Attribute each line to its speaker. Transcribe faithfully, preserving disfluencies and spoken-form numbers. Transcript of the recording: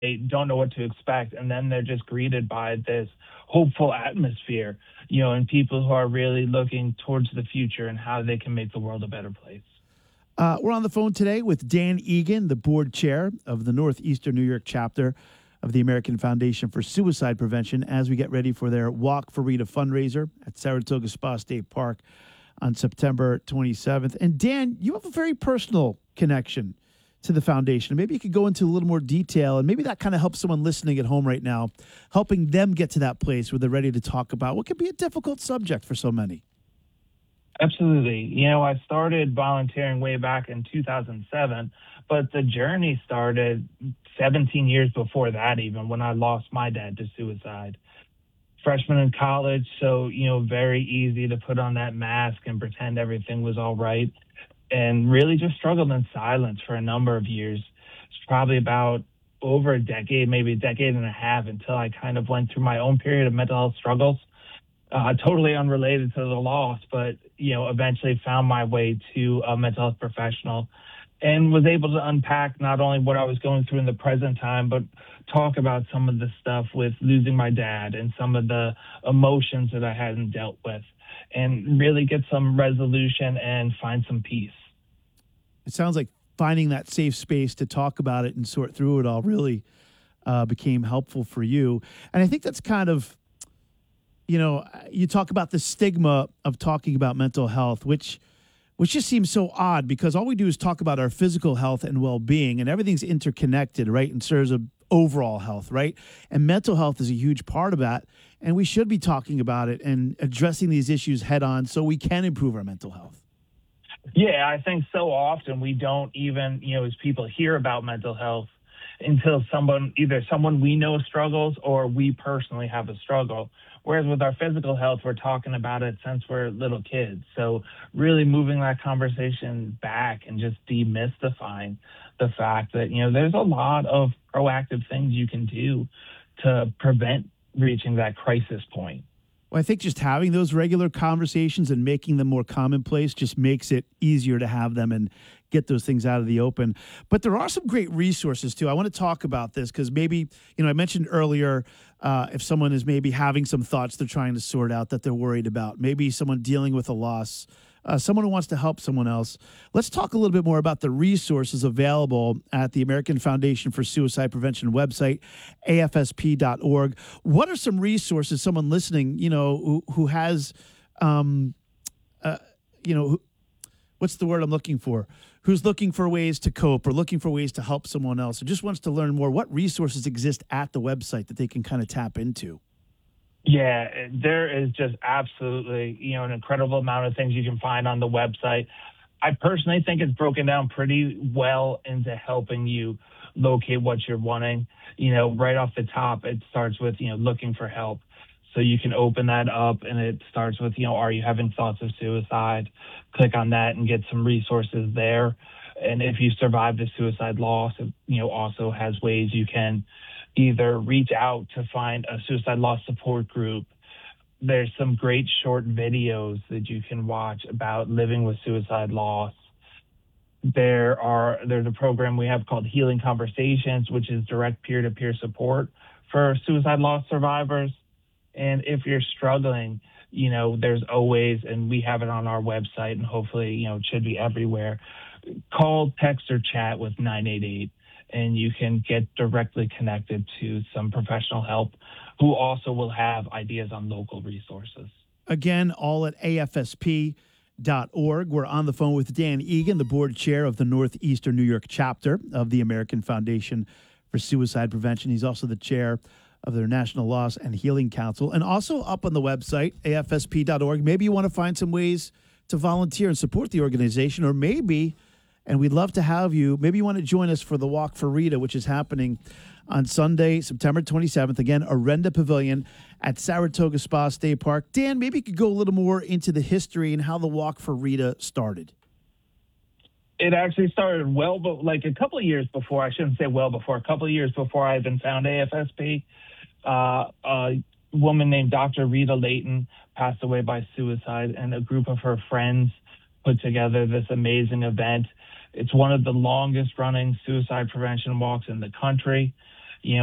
Speaker 1: they don't know what to expect, and then they're just greeted by this hopeful atmosphere, you know, and people who are really looking towards the future and how they can make the world a better place.
Speaker 2: Uh, we're on the phone today with Dan Egan, the board chair of the Northeastern New York chapter of the American Foundation for Suicide Prevention, as we get ready for their Walk for Rita fundraiser at Saratoga Spa State Park on September twenty-seventh. And Dan, you have a very personal connection to the foundation. Maybe you could go into a little more detail, and maybe that kind of helps someone listening at home right now, helping them get to that place where they're ready to talk about what could be a difficult subject for so many.
Speaker 1: Absolutely. You know, I started volunteering way back in two thousand seven, but the journey started seventeen years before that, even when I lost my dad to suicide. Freshman in college, so, you know, very easy to put on that mask and pretend everything was all right, and really just struggled in silence for a number of years. It's probably about over a decade, maybe a decade and a half, until I kind of went through my own period of mental health struggles. Uh, totally unrelated to the loss, but, you know, eventually found my way to a mental health professional and was able to unpack not only what I was going through in the present time, but talk about some of the stuff with losing my dad and some of the emotions that I hadn't dealt with, and really get some resolution and find some peace.
Speaker 2: It sounds like finding that safe space to talk about it and sort through it all really uh, became helpful for you. And I think that's kind of, you know, you talk about the stigma of talking about mental health, which which just seems so odd, because all we do is talk about our physical health and well-being, and everything's interconnected, right, in terms of overall health, right? And mental health is a huge part of that, and we should be talking about it and addressing these issues head on so we can improve our mental health.
Speaker 1: Yeah, I think so often we don't even, you know, as people hear about mental health until someone, either someone we know struggles or we personally have a struggle. Whereas with our physical health, we're talking about it since we're little kids. So really moving that conversation back and just demystifying the fact that, you know, there's a lot of proactive things you can do to prevent reaching that crisis point.
Speaker 2: Well, I think just having those regular conversations and making them more commonplace just makes it easier to have them and get those things out of the open. But there are some great resources, too. I want to talk about this because maybe, you know, I mentioned earlier uh, if someone is maybe having some thoughts they're trying to sort out that they're worried about, maybe someone dealing with a loss, uh, someone who wants to help someone else. Let's talk a little bit more about the resources available at the American Foundation for Suicide Prevention website, A F S P dot org. What are some resources someone listening, you know, who, who has, um, uh, you know, who, what's the word I'm looking for? Who's looking for ways to cope or looking for ways to help someone else or just wants to learn more? What resources exist at the website that they can kind of tap into?
Speaker 1: Yeah, there is just absolutely, you know, an incredible amount of things you can find on the website. I personally think it's broken down pretty well into helping you locate what you're wanting. You know, right off the top, it starts with, you know, looking for help. So you can open that up and it starts with, you know, are you having thoughts of suicide? Click on that and get some resources there. And if you survived a suicide loss, it, you know, also has ways you can either reach out to find a suicide loss support group. There's some great short videos that you can watch about living with suicide loss. There are, there's a program we have called Healing Conversations, which is direct peer-to-peer support for suicide loss survivors. And if you're struggling, you know, there's always, and we have it on our website and hopefully, you know, it should be everywhere, call, text, or chat with nine eight eight, and you can get directly connected to some professional help who also will have ideas on local resources.
Speaker 2: Again, all at A F S P dot org. We're on the phone with Dan Egan, the board chair of the Northeastern New York chapter of the American Foundation for Suicide Prevention. He's also the chair of their National Loss and Healing Council, and also up on the website, A F S P dot org. Maybe you want to find some ways to volunteer and support the organization, or maybe, and we'd love to have you, maybe you want to join us for the Walk for Rita, which is happening on Sunday, September twenty-seventh, again, Orenda Pavilion at Saratoga Spa State Park. Dan, maybe you could go a little more into the history and how the Walk for Rita started.
Speaker 1: It actually started well, but like a couple of years before, I shouldn't say well before, a couple of years before I even found A F S P. Uh, a woman named Doctor Rita Layton passed away by suicide, and a group of her friends put together this amazing event. It's one of the longest running suicide prevention walks in the country.